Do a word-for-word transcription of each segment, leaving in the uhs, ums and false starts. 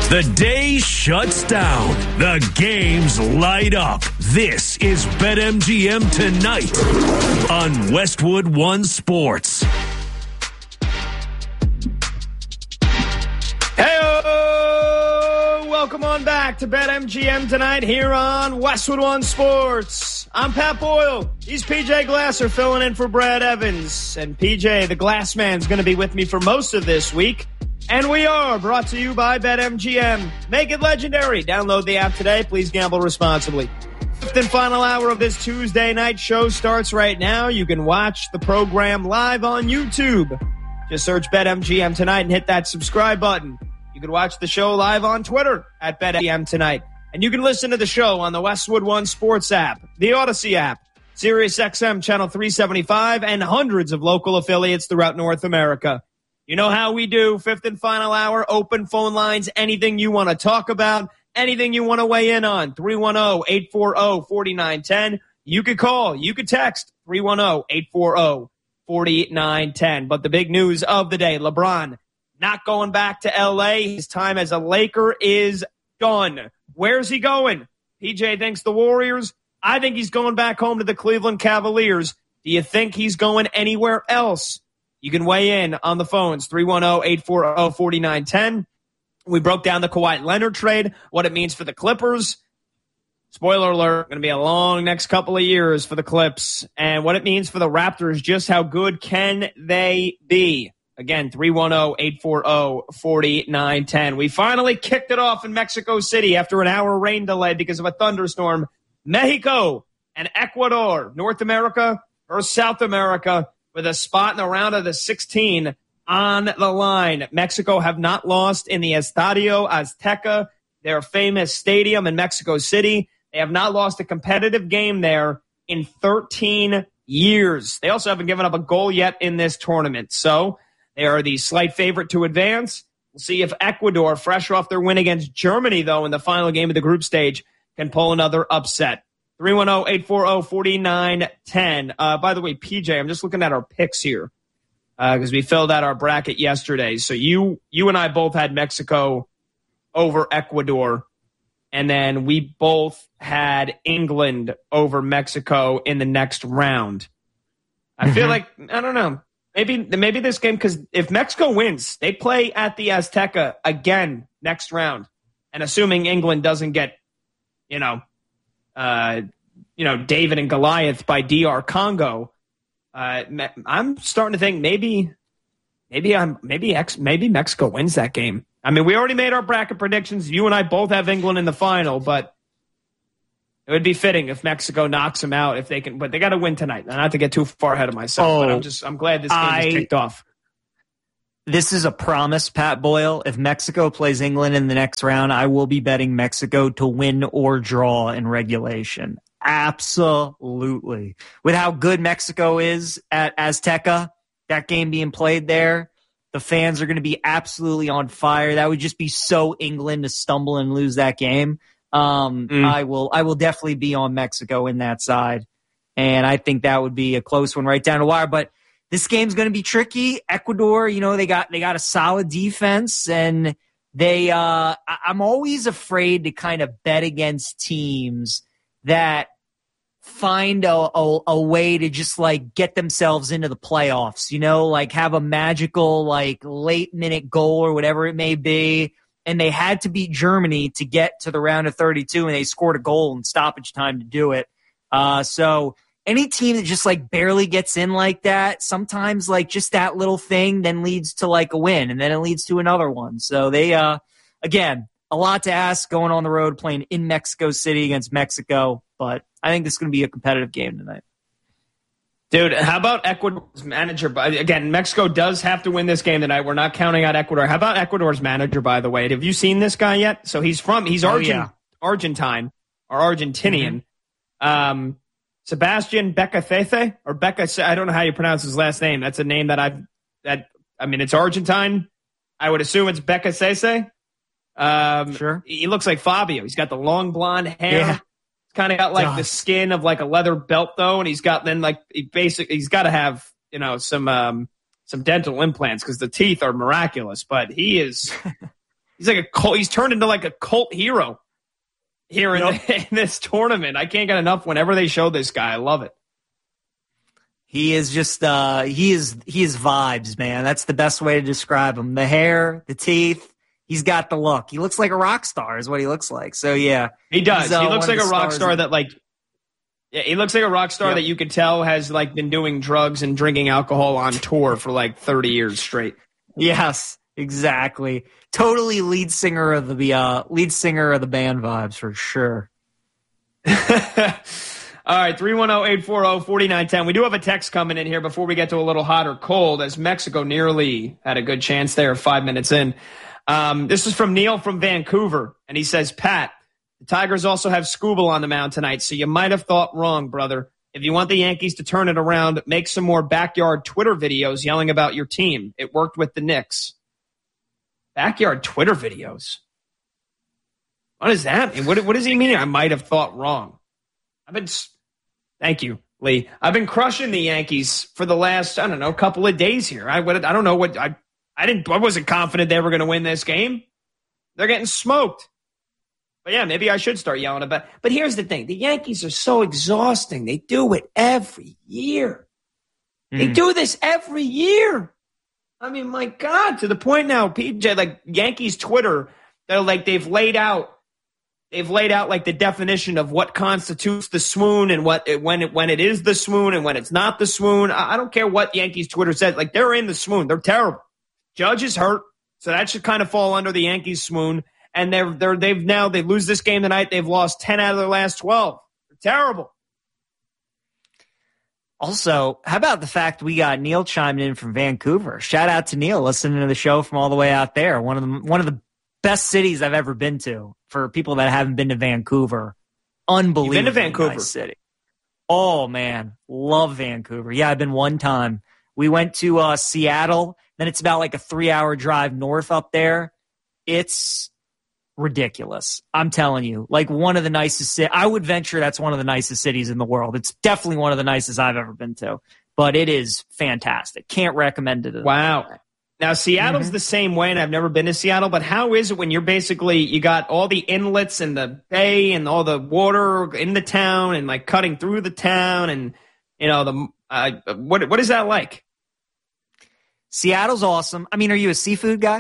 The day shuts down. The games light up. This is BetMGM Tonight on Westwood One Sports. Hey, welcome on back to BetMGM Tonight here on Westwood One Sports. I'm Pat Boyle. He's P J Glasser filling in for Brad Evans. And P J, the Glass Man's going to be with me for most of this week. And we are brought to you by BetMGM. Make it legendary. Download the app today. Please gamble responsibly. Fifth and final hour of this Tuesday night show starts right now. You can watch the program live on YouTube. Just search BetMGM Tonight and hit that subscribe button. You can watch the show live on Twitter at BetMGM Tonight. And you can listen to the show on the Westwood One Sports app, the Odyssey app, SiriusXM Channel three seventy-five, and hundreds of local affiliates throughout North America. You know how we do. Fifth and final hour, open phone lines, anything you want to talk about, anything you want to weigh in on, three one zero, eight four zero, four nine one zero. You could call, you could text, three one zero, eight four zero, four nine one zero. But the big news of the day, LeBron not going back to L A. His time as a Laker is done. Where's he going? P J thinks the Warriors. I think he's going back home to the Cleveland Cavaliers. Do you think he's going anywhere else? You can weigh in on the phones, three one zero, eight four zero, four nine one zero. We broke down the Kawhi Leonard trade, what it means for the Clippers. Spoiler alert, going to be a long next couple of years for the Clips. And what it means for the Raptors, just how good can they be? Again, three one zero, eight four zero, four nine one zero. We finally kicked it off in Mexico City after an hour rain delay because of a thunderstorm. Mexico and Ecuador, North America or South America, with a spot in the round of the sixteen on the line. Mexico have not lost in the Estadio Azteca, their famous stadium in Mexico City. They have not lost a competitive game there in thirteen years. They also haven't given up a goal yet in this tournament. So they are the slight favorite to advance. We'll see if Ecuador, fresh off their win against Germany, though, in the final game of the group stage, can pull another upset. three one zero, eight four zero, four nine one zero. Uh, by the way, P J, I'm just looking at our picks here because uh, we filled out our bracket yesterday. So you you and I both had Mexico over Ecuador, and then we both had England over Mexico in the next round. I mm-hmm. feel like, I don't know, maybe maybe this game, because if Mexico wins, they play at the Azteca again next round. And assuming England doesn't get, you know, Uh, you know, David and Goliath by D R Congo. Uh, I'm starting to think maybe, maybe I'm maybe X, maybe Mexico wins that game. I mean, we already made our bracket predictions. You and I both have England in the final, but it would be fitting if Mexico knocks them out if they can. But they got to win tonight. Not to get too far ahead of myself, oh, but I'm just I'm glad this game I, is kicked off. This is a promise, Pat Boyle. If Mexico plays England in the next round, I will be betting Mexico to win or draw in regulation. Absolutely. With how good Mexico is at Azteca, that game being played there, the fans are going to be absolutely on fire. That would just be so England to stumble and lose that game. Um, mm. I will, I will definitely be on Mexico in that side. And I think that would be a close one right down the wire. But this game's going to be tricky. Ecuador, you know, they got they got a solid defense, and they. Uh, I'm always afraid to kind of bet against teams that find a, a a way to just like get themselves into the playoffs. You know, like have a magical like late minute goal or whatever it may be. And they had to beat Germany to get to the round of thirty-two, and they scored a goal in stoppage time to do it. Uh, so. Any team that just like barely gets in like that, sometimes like just that little thing then leads to like a win, and then it leads to another one. So they, uh, again, a lot to ask going on the road, playing in Mexico City against Mexico. But I think this is going to be a competitive game tonight. Dude, how about Ecuador's manager? Again, Mexico does have to win this game tonight. We're not counting out Ecuador. How about Ecuador's manager, by the way? Have you seen this guy yet? So he's from, he's Argent, oh, yeah. Argentine or Argentinian. Mm-hmm. Um, Sebastian Becacete or Becca, I don't know how you pronounce his last name. That's a name that I've, that, I mean, it's Argentine. I would assume it's Becacete. Um, sure. He looks like Fabio. He's got the long blonde hair. Yeah. He's kind of got like God. the skin of like a leather belt though. And he's got then like, he basically, he's got to have, you know, some, um, some dental implants because the teeth are miraculous, but he is, He's like a cult. He's turned into like a cult hero here in, Yep. the, in this tournament. I can't get enough whenever they show this guy. I love it. He is just uh, he is he is vibes, man. That's the best way to describe him. The hair, the teeth. He's got the look. He looks like a rock star, is what he looks like. So yeah, he does. Uh, he looks like a rock star in- that like. Yeah, he looks like a rock star Yep. that you could tell has like been doing drugs and drinking alcohol on tour for like thirty years straight. Yes, exactly. Totally lead singer of the uh, lead singer of the band vibes for sure. All right, three one zero, eight four zero, four nine one zero. We do have a text coming in here before we get to a little hot or cold, as Mexico nearly had a good chance there five minutes in. Um, this is from Neil from Vancouver, and he says, Pat, the Tigers also have Skubal on the mound tonight, so you might have thought wrong, brother. If you want the Yankees to turn it around, make some more backyard Twitter videos yelling about your team. It worked with the Knicks. Backyard Twitter videos? What does that mean? What, what does he mean? I might have thought wrong. I've been... Thank you, Lee. I've been crushing the Yankees for the last, I don't know, couple of days here. I, I don't know what... I, I, didn't, I wasn't confident they were going to win this game. They're getting smoked. But yeah, maybe I should start yelling about it. But here's the thing. The Yankees are so exhausting. They do it every year. Mm. They do this every year. I mean, my God, to the point now, P J, like Yankees Twitter, they're like, they've laid out, they've laid out like the definition of what constitutes the swoon and what, when it, when it is the swoon and when it's not the swoon. I, I don't care what Yankees Twitter says. Like, they're in the swoon. They're terrible. Judge is hurt. So that should kind of fall under the Yankees swoon. And they're, they're, they've now, they lose this game tonight. They've lost ten out of their last twelve. They're terrible. Also, how about the fact we got Neil chiming in from Vancouver? Shout out to Neil listening to the show from all the way out there. One of the, one of the best cities I've ever been to for people that haven't been to Vancouver. Unbelievable. You've been to Vancouver? Nice city. Oh, man. Love Vancouver. Yeah, I've been one time. We went to uh, Seattle. Then it's about like a three-hour drive north up there. It's ridiculous. I'm telling you, like one of the nicest cities. I would venture that's one of the nicest cities in the world. It's definitely one of the nicest I've ever been to, but it is fantastic. Can't recommend it enough. Wow. Now, Seattle's mm-hmm. the same way, and I've never been to Seattle, but how is it when you're basically, you got all the inlets and the bay and all the water in the town and like cutting through the town and, you know, the, uh, what, what is that like? Seattle's awesome. I mean, are you a seafood guy?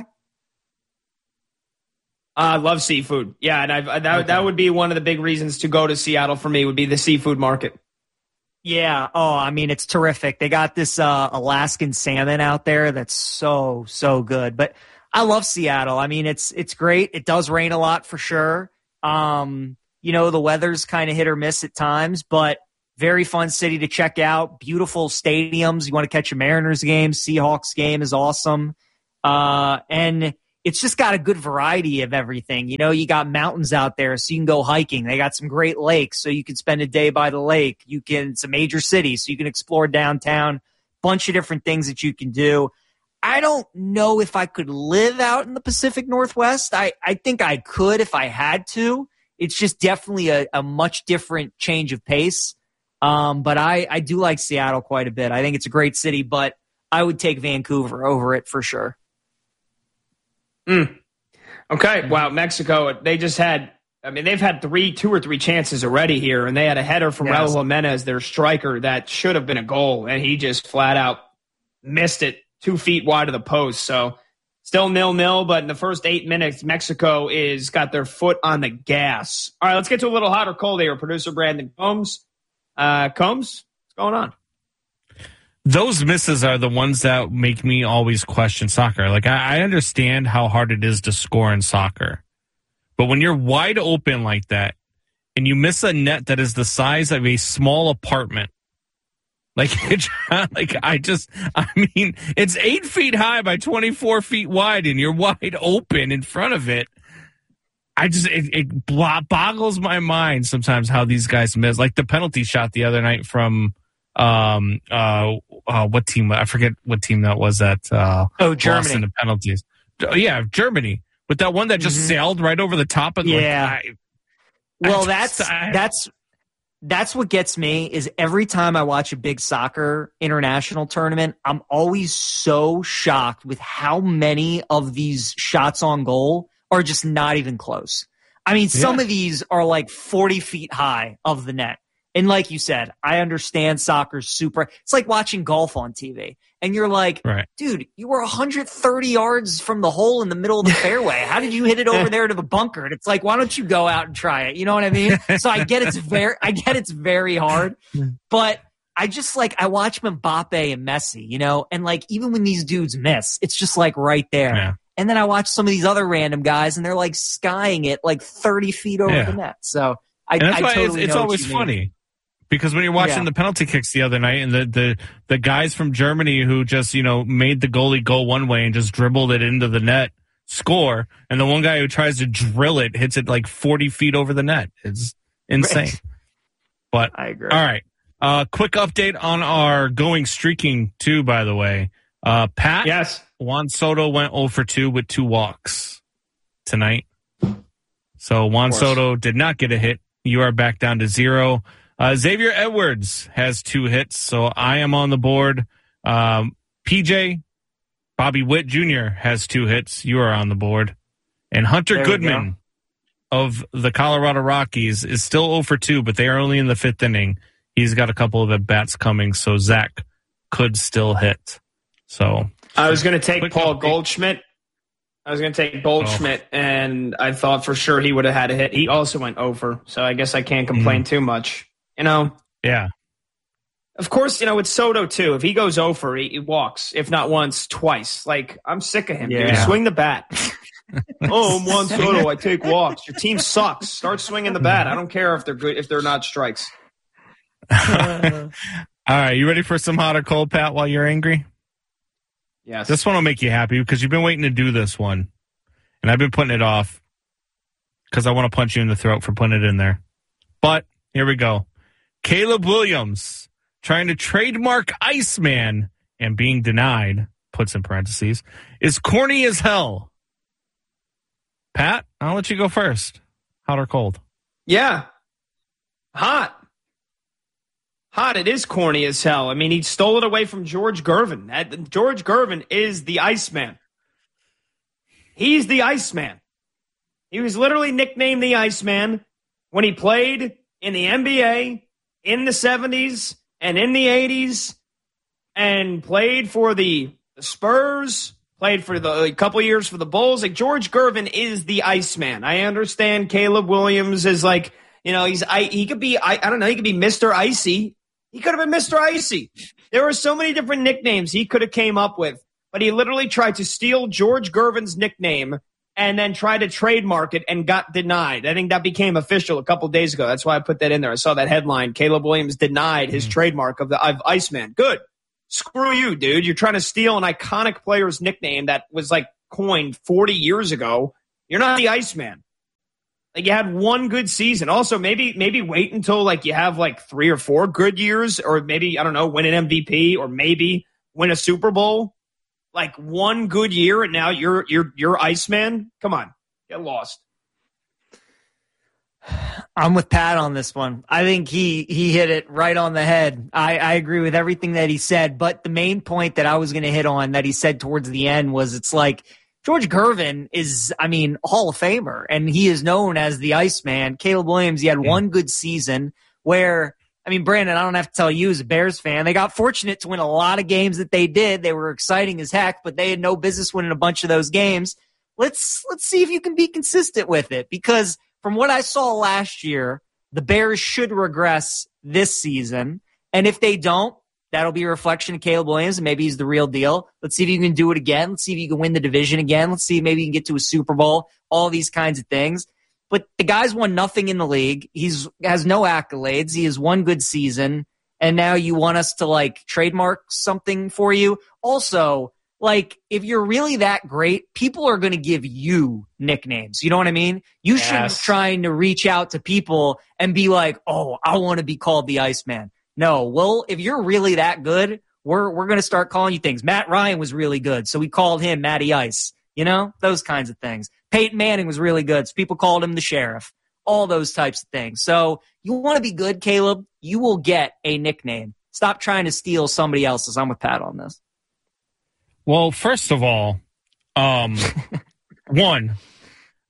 I uh, love seafood. Yeah, and I've, that okay. that would be one of the big reasons to go to Seattle for me would be the seafood market. Yeah. Oh, I mean, it's terrific. They got this uh, Alaskan salmon out there that's so, so good. But I love Seattle. I mean, it's it's great. It does rain a lot for sure. Um, you know, the weather's kind of hit or miss at times, but very fun city to check out. Beautiful stadiums. You want to catch a Mariners game, Seahawks game is awesome. Uh, and it's just got a good variety of everything. You know, you got mountains out there, so you can go hiking. They got some great lakes, so you can spend a day by the lake. You can, it's a major city, so you can explore downtown. Bunch of different things that you can do. I don't know if I could live out in the Pacific Northwest. I, I think I could if I had to. It's just definitely a, a much different change of pace. Um, but I, I do like Seattle quite a bit. I think it's a great city, but I would take Vancouver over it for sure. Mm. Okay. Wow. Mexico, they just had, I mean, they've had three, two or three chances already here, and they had a header from yes. Raul Jimenez, their striker, that should have been a goal, and he just flat out missed it two feet wide of the post. So still nil-nil, but in the first eight minutes, Mexico is got their foot on the gas. All right, let's get to a little hot or cold here. Producer Brandon Combs. Uh, Combs, what's going on? Those misses are the ones that make me always question soccer. Like, I, I understand how hard it is to score in soccer. But when you're wide open like that and you miss a net that is the size of a small apartment, like, it's, like I just, I mean, it's eight feet high by twenty-four feet wide and you're wide open in front of it. I just, it, it boggles my mind sometimes how these guys miss. Like the penalty shot the other night from, um, uh, uh, what team? I forget what team that was that, uh, oh, Germany. Lost in the penalties. Yeah, Germany. With that one that just mm-hmm. sailed right over the top of the yeah. Like, I, well, I just, that's, I, that's, that's what gets me is every time I watch a big soccer international tournament, I'm always so shocked with how many of these shots on goal are just not even close. I mean, some Yeah. of these are like forty feet high of the net. And like you said, I understand soccer's super. It's like watching golf on T V. And you're like, Right. dude, you were one hundred thirty yards from the hole in the middle of the fairway. How did you hit it over there to the bunker? And it's like, why don't you go out and try it? You know what I mean? So I get it's very, I get it's very hard, but I just like, I watch Mbappe and Messi, you know, and like, even when these dudes miss, it's just like right there. Yeah. And then I watch some of these other random guys and they're like skying it like thirty feet over Yeah. the net. So I, And that's I why totally it's, it's know what always you mean. funny. Because when you're watching Yeah. the penalty kicks the other night and the, the, the guys from Germany who just, you know, made the goalie go one way and just dribbled it into the net, score, and the one guy who tries to drill it hits it like forty feet over the net. It's insane. Right. But, I agree. all right. Uh, quick update on our going streaking, too, by the way. Uh, Pat, Yes. Juan Soto went zero for two with two walks tonight. So Juan course. Soto did not get a hit. You are back down to zero. Uh, Xavier Edwards has two hits, so I am on the board. Um, P J, Bobby Witt Junior has two hits. You are on the board. And Hunter There we Goodman of the Colorado Rockies is still zero for two, but they are only in the fifth inning. He's got a couple of at-bats coming, so Zach could still hit. So I was going to take Quick Paul update. Goldschmidt. I was going to take Goldschmidt, and I thought for sure he would have had a hit. He also went over, so I guess I can't complain too much. You know, yeah. of course, you know, it's Soto, too. If he goes over, he, he walks, if not once, twice. Like, I'm sick of him, dude. Yeah. Swing the bat. Oh, I'm Juan Soto. I take walks. Your team sucks. Start swinging the bat. I don't care if they're good, if they're not strikes. All right, you ready for some hot or cold, Pat, while you're angry? Yes. This one will make you happy because you've been waiting to do this one. And I've been putting it off because I want to punch you in the throat for putting it in there. But here we go. Caleb Williams trying to trademark Iceman and being denied, puts in parentheses, is corny as hell. Pat, I'll let you go first. Hot or cold? Yeah. Hot. Hot. It is corny as hell. I mean, he stole it away from George Gervin. That- George Gervin is the Iceman. He's the Iceman. He was literally nicknamed the Iceman when he played in the N B A in the seventies and in the eighties and played for the Spurs, played for the a couple years for the Bulls. Like, George Gervin is the Iceman. I understand Caleb Williams is like, you know, he's I he could be I, I don't know, he could be Mister Icy. He could have been Mister Icy. There were so many different nicknames he could have came up with, but he literally tried to steal George Gervin's nickname and then tried to trademark it and got denied. I think that became official a couple days ago. That's why I put that in there. I saw that headline. Caleb Williams denied his mm-hmm. trademark of the of Iceman. Good. Screw you, dude. You're trying to steal an iconic player's nickname that was like coined forty years ago. You're not the Iceman. Like, you had one good season. Also, maybe maybe wait until like you have like three or four good years, or maybe, I don't know, win an M V P, or maybe win a Super Bowl. Like, one good year and now you're you're you're Iceman. Come on, get lost. I'm with Pat on this one. I think he he hit it right on the head. I, I agree with everything that he said, but the main point that I was going to hit on that he said towards the end was, it's like, George Gervin is, I mean, Hall of Famer, and he is known as the Iceman. Caleb Williams, he had yeah. one good season where, I mean, Brandon, I don't have to tell you as a Bears fan, they got fortunate to win a lot of games that they did. They were exciting as heck, but they had no business winning a bunch of those games. Let's let's see if you can be consistent with it, because from what I saw last year, the Bears should regress this season, and if they don't, that'll be a reflection of Caleb Williams, and maybe he's the real deal. Let's see if you can do it again. Let's see if you can win the division again. Let's see if maybe you can get to a Super Bowl, all these kinds of things. But the guy's won nothing in the league. He's has no accolades. He has one good season, and now you want us to, like, trademark something for you? Also, like, if you're really that great, people are going to give you nicknames. You know what I mean? You yes. shouldn't trying to reach out to people and be like, oh, I want to be called the Iceman. No, well, if you're really that good, we're we're going to start calling you things. Matt Ryan was really good, so we called him Matty Ice. You know, those kinds of things. Peyton Manning was really good, so people called him the Sheriff. All those types of things. So you want to be good, Caleb, you will get a nickname. Stop trying to steal somebody else's. I'm with Pat on this. Well, first of all, um, one,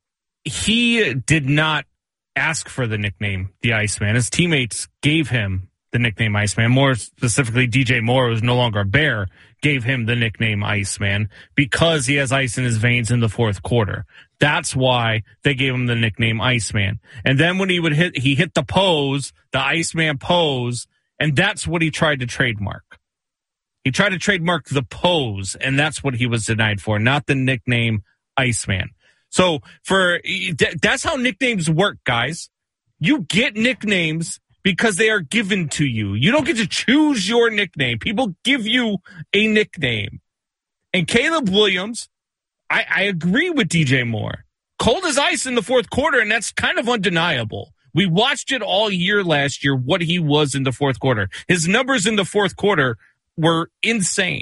he did not ask for the nickname, the Iceman. His teammates gave him the nickname Iceman. More specifically, D J Moore, who's no longer a Bear, gave him the nickname Iceman because he has ice in his veins in the fourth quarter. That's why they gave him the nickname Iceman. And then when he would hit, he hit the pose, the Iceman pose, and that's what he tried to trademark. He tried to trademark the pose, and that's what he was denied for, not the nickname Iceman. So for that's how nicknames work, guys. You get nicknames because they are given to you. You don't get to choose your nickname. People give you a nickname. And Caleb Williams, I, I agree with D J Moore. Cold as ice in the fourth quarter, and that's kind of undeniable. We watched it all year last year, what he was in the fourth quarter. His numbers in the fourth quarter were insane.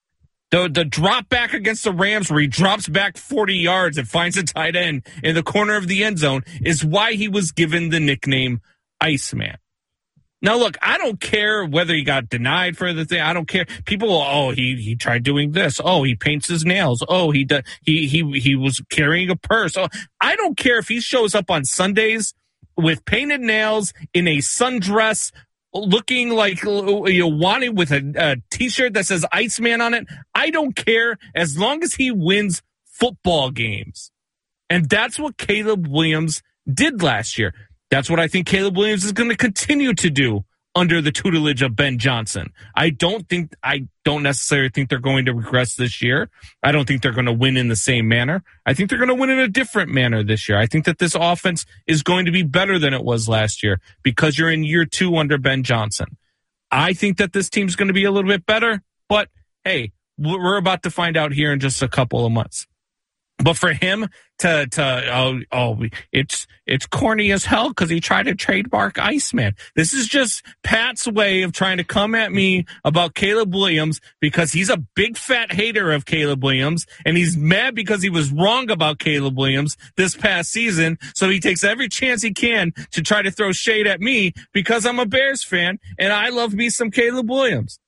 The the drop back against the Rams where he drops back forty yards and finds a tight end in the corner of the end zone is why he was given the nickname Iceman. Now, look, I don't care whether he got denied for the thing. I don't care. People, oh, he he tried doing this. Oh, he paints his nails. Oh, he do, he he he was carrying a purse. Oh, I don't care if he shows up on Sundays with painted nails in a sundress, looking like, you know, wanting with a, a T-shirt that says Iceman on it. I don't care as long as he wins football games. And that's what Caleb Williams did last year. That's what I think Caleb Williams is going to continue to do under the tutelage of Ben Johnson. I don't think, I don't necessarily think they're going to regress this year. I don't think they're going to win in the same manner. I think they're going to win in a different manner this year. I think that this offense is going to be better than it was last year because you're in year two under Ben Johnson. I think that this team's going to be a little bit better, but hey, we're about to find out here in just a couple of months. But for him to, to oh, oh it's it's corny as hell because he tried to trademark Iceman. This is just Pat's way of trying to come at me about Caleb Williams because he's a big fat hater of Caleb Williams, and he's mad because he was wrong about Caleb Williams this past season. So he takes every chance he can to try to throw shade at me because I'm a Bears fan, and I love me some Caleb Williams.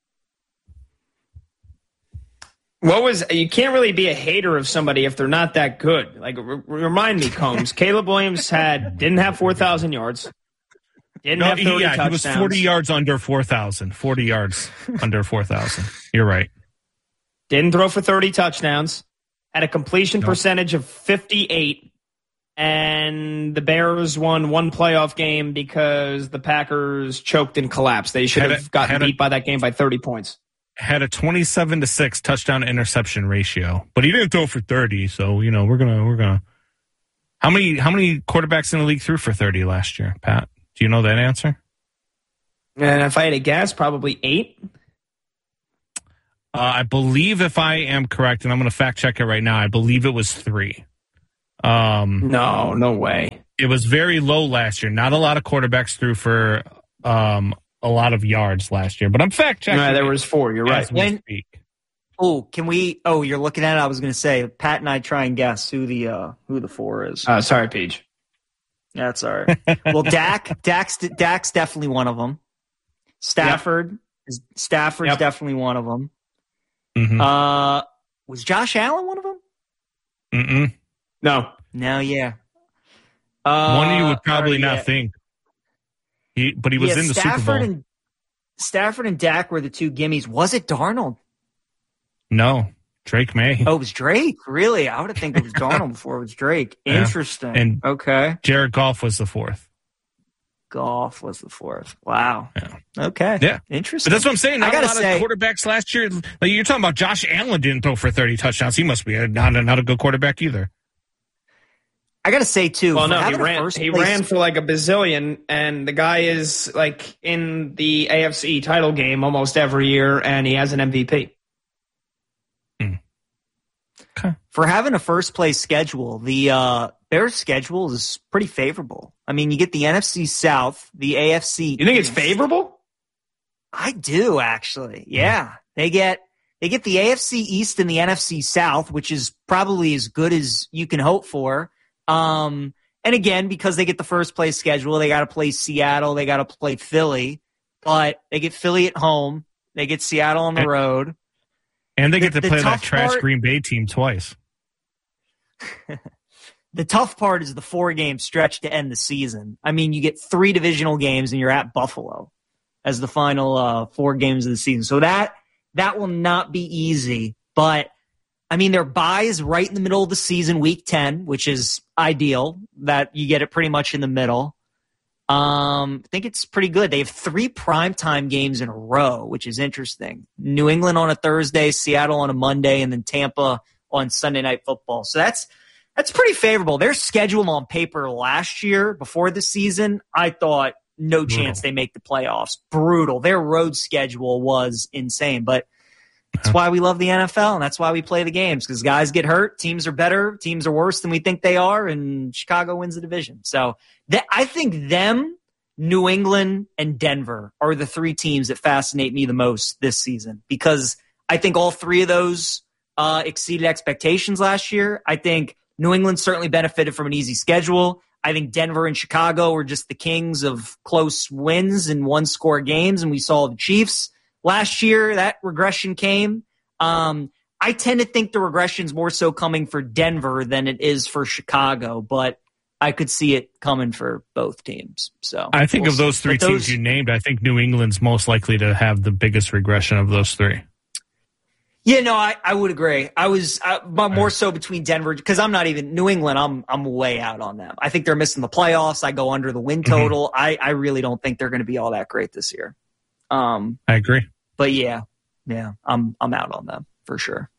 What was you can't really be a hater of somebody if they're not that good. Like re- remind me, Combs. Caleb Williams had didn't have four thousand yards. Didn't no, have thirty he, yeah, touchdowns. He was forty yards under four thousand. forty yards under four thousand. You're right. Didn't throw for thirty touchdowns. Had a completion nope. percentage of fifty-eight. And the Bears won one playoff game because the Packers choked and collapsed. They should have gotten beat a, by that game by thirty points. Had a twenty-seven to six touchdown interception ratio, but he didn't throw for thirty. So, you know, we're going to, we're going to, how many, how many quarterbacks in the league threw for thirty last year, Pat? Do you know that answer? And if I had a guess, probably eight. Uh, I believe if I am correct, and I'm going to fact check it right now, I believe it was three. Um, no, no way. It was very low last year. Not a lot of quarterbacks threw for, um, a lot of yards last year, but I'm fact checking. No, there was four. You're right. When, oh, can we? Oh, you're looking at it. I was going to say, Pat and I try and guess who the uh, who the four is. Uh, sorry, Peach. That's all right. Well, Dak, Dak's, Dak's definitely one of them. Stafford, yep. is, Stafford's yep. definitely one of them. Mm-hmm. Uh, was Josh Allen one of them? Mm-mm. No. No. Yeah. Uh, one you would probably not yeah. think. He, but he was yeah, in the Stafford Super Bowl. And, Stafford and Dak were the two gimmies. Was it Darnold? No, Drake May. Oh, it was Drake? Really? I would have think it was Darnold before it was Drake. Yeah. Interesting. And okay. Jared Goff was the fourth. Goff was the fourth. Wow. Yeah. Okay. Yeah. Interesting. But that's what I'm saying. Not I gotta a lot say, of quarterbacks last year. Like you're talking about Josh Allen didn't throw for thirty touchdowns. He must be a, not, a, not a good quarterback either. I got to say, too. Well, no, he ran, he ran for like a bazillion, and the guy is like in the A F C title game almost every year, and he has an M V P. Hmm. Okay. For having a first-place schedule, the uh, Bears' schedule is pretty favorable. I mean, you get the N F C South, the A F C. You think it's favorable? I do, actually. Yeah. They get they get the A F C East and the N F C South, which is probably as good as you can hope for. Um, and again, because they get the first place schedule, they got to play Seattle, they got to play Philly, but they get Philly at home, they get Seattle on the and, road, and they get the, to play the that trash part, Green Bay team twice. The tough part is the four-game stretch to end the season. I mean, you get three divisional games and you're at Buffalo as the final uh, four games of the season. So that that will not be easy. But, I mean, their bye is right in the middle of the season, week ten, which is ideal, that you get it pretty much in the middle. Um, I think it's pretty good. They have three primetime games in a row, which is interesting. New England on a Thursday, Seattle on a Monday, and then Tampa on Sunday Night Football. So that's That's pretty favorable. Their schedule on paper last year, before the season, I thought no Brutal. chance they make the playoffs. Brutal. Their road schedule was insane. But that's why we love the N F L, and that's why we play the games, because guys get hurt, teams are better, teams are worse than we think they are, and Chicago wins the division. So th- I think them, New England, and Denver are the three teams that fascinate me the most this season, because I think all three of those uh, exceeded expectations last year. I think New England certainly benefited from an easy schedule. I think Denver and Chicago were just the kings of close wins and one-score games, and we saw the Chiefs last year. That regression came. Um, I tend to think the regression's more so coming for Denver than it is for Chicago, but I could see it coming for both teams. So I think we'll of those see. three But teams those, you named, I think New England's most likely to have the biggest regression of those three. Yeah, no, I, I would agree. I was uh, more so between Denver, because I'm not even New England. I'm I'm way out on them. I think they're missing the playoffs. I go under the win total. Mm-hmm. I, I really don't think they're going to be all that great this year. Um, I agree. But yeah, yeah, I'm I'm out on them for sure.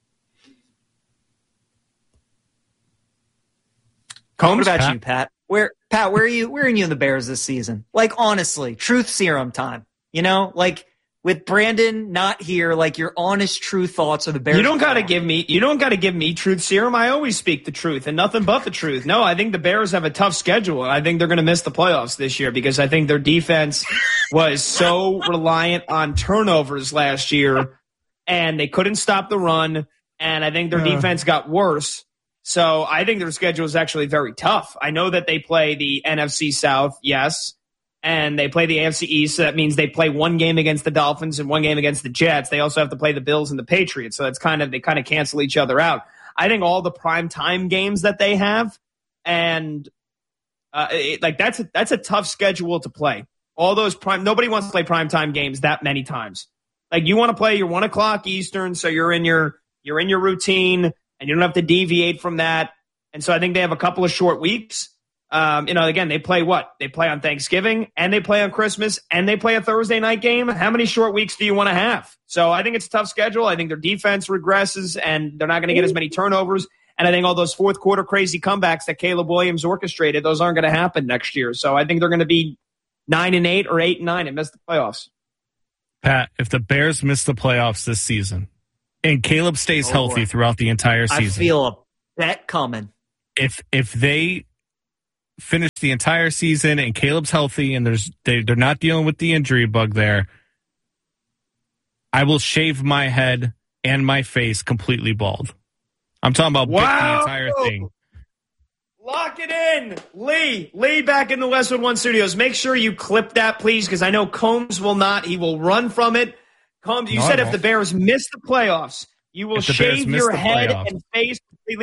Combs, what about Pat? you, Pat? Where Pat? Where are you? Where are you in the Bears this season? Like, honestly, truth serum time. You know, like. With Brandon not here, like your honest, true thoughts of the Bears. You don't got to give me. You don't got to give me truth serum. I always speak the truth and nothing but the truth. No, I think the Bears have a tough schedule. I think they're going to miss the playoffs this year because I think their defense was so reliant on turnovers last year, and they couldn't stop the run. And I think their uh. defense got worse. So I think their schedule is actually very tough. I know that they play the N F C South, yes. And they play the A F C East, so that means they play one game against the Dolphins and one game against the Jets. They also have to play the Bills and the Patriots, so it's kind of they kind of cancel each other out. I think all the prime time games that they have, and uh, it, like that's a, that's a tough schedule to play. All those prime, nobody wants to play prime time games that many times. Like you want to play your one o'clock Eastern, so you're in your you're in your routine and you don't have to deviate from that. And so I think they have a couple of short weeks. Um, you know, again, they play what? They play on Thanksgiving, and they play on Christmas, and they play a Thursday night game. How many short weeks do you want to have? So I think it's a tough schedule. I think their defense regresses, and they're not going to get as many turnovers. And I think all those fourth quarter crazy comebacks that Caleb Williams orchestrated, those aren't going to happen next year. So I think they're going to be nine and eight or eight and nine and miss the playoffs. Pat, if the Bears miss the playoffs this season, and Caleb stays oh, healthy boy. throughout the entire season, I feel a bet coming. If if they finish the entire season and Caleb's healthy and there's they, they're not dealing with the injury bug there, I will shave my head and my face completely bald. I'm talking about wow. the entire thing. Lock it in. Lee, Lee back in the Westwood One Studios. Make sure you clip that, please, because I know Combs will not. He will run from it. Combs, you no, said if the Bears miss the playoffs, you will shave your head playoffs. and face